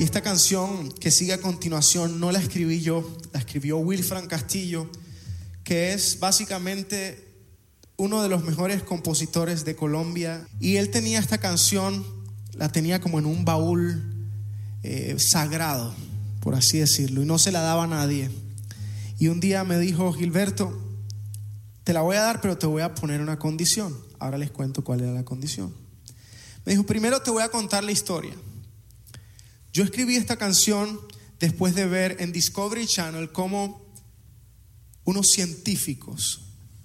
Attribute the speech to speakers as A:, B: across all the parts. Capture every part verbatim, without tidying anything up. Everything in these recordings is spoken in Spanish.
A: Y esta canción que sigue a continuación no la escribí yo, la escribió Wilfran Castillo, que es básicamente uno de los mejores compositores de Colombia. Y él tenía esta canción, la tenía como en un baúl eh, sagrado, por así decirlo, y no se la daba a nadie. Y un día me dijo: Gilberto, te la voy a dar, pero te voy a poner una condición. Ahora les cuento cuál era la condición. Me dijo: primero te voy a contar la historia. Yo escribí esta canción después de ver en Discovery Channel cómo unos científicos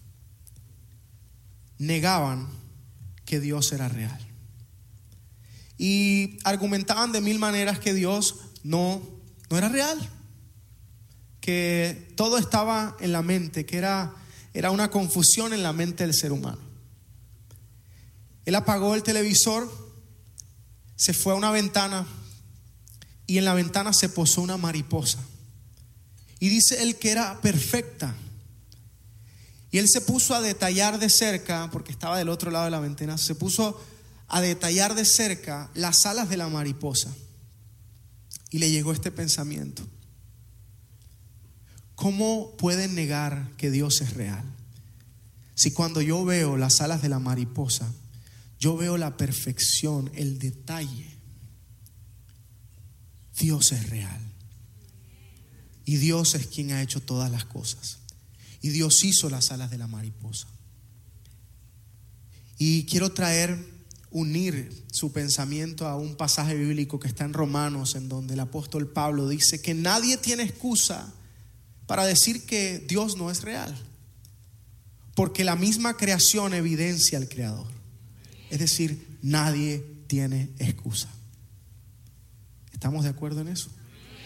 A: negaban que Dios era real. Y argumentaban de mil maneras que Dios no, no era real. Que todo estaba en la mente, que era, era una confusión en la mente del ser humano. Él apagó el televisor, se fue a una ventana y en la ventana se posó una mariposa. Y dice él que era perfecta. Y él se puso a detallar de cerca, porque estaba del otro lado de la ventana, se puso a detallar de cerca las alas de la mariposa. Y le llegó este pensamiento: ¿cómo pueden negar que Dios es real? Si cuando yo veo las alas de la mariposa, yo veo la perfección, el detalle. Dios es real. Y Dios es quien ha hecho todas las cosas. Y Dios hizo las alas de la mariposa. Y quiero traer, unir su pensamiento a un pasaje bíblico que está en Romanos, en donde el apóstol Pablo dice que nadie tiene excusa para decir que Dios no es real, porque la misma creación evidencia al Creador. Es decir, nadie tiene excusa. ¿Estamos de acuerdo en eso?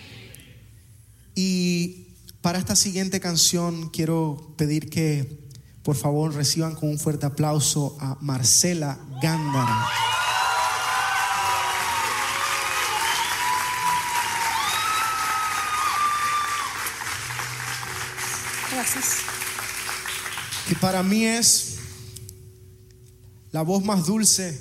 A: Y para esta siguiente canción quiero pedir que por favor reciban con un fuerte aplauso a Marcela Gándara.
B: Gracias.
A: Que para mí es la voz más dulce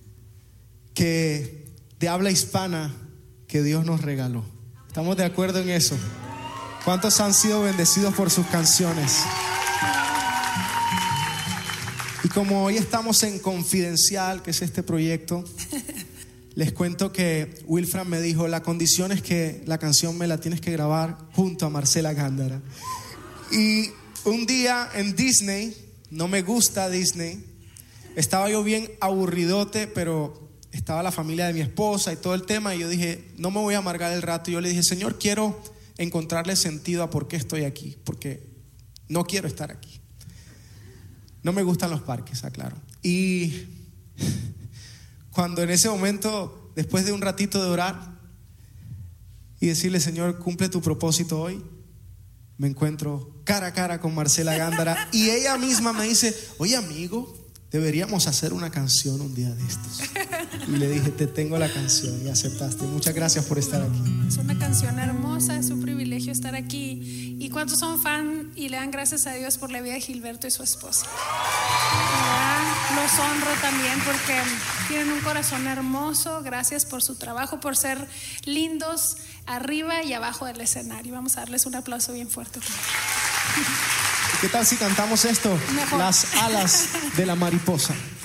A: que de habla hispana que Dios nos regaló. ¿Estamos de acuerdo en eso? ¿Cuántos han sido bendecidos por sus canciones? Y como hoy estamos en Confidencial, que es este proyecto, les cuento que Wilfran me dijo: la condición es que la canción me la tienes que grabar junto a Marcela Gándara. Y un día en Disney, no me gusta Disney, estaba yo bien aburridote, pero estaba la familia de mi esposa y todo el tema, y yo dije: no me voy a amargar el rato. Y yo le dije: Señor, quiero encontrarle sentido a por qué estoy aquí, porque no quiero estar aquí. No me gustan los parques, aclaro. Y cuando en ese momento, después de un ratito de orar y decirle: Señor, cumple tu propósito hoy, me encuentro cara a cara con Marcela Gándara. Y ella misma me dice: oye, amigo, deberíamos hacer una canción un día de estos. Y le dije: te tengo la canción, y aceptaste. Muchas gracias por estar aquí.
B: Es una canción hermosa, es un privilegio estar aquí. ¿Y cuántos son fan y le dan gracias a Dios por la vida de Gilberto y su esposa? ¿Verdad? Los honro también porque tienen un corazón hermoso. Gracias por su trabajo, por ser lindos arriba y abajo del escenario. Vamos a darles un aplauso bien fuerte.
A: ¿Qué tal si cantamos esto?
B: Mejor.
A: Las alas de la mariposa.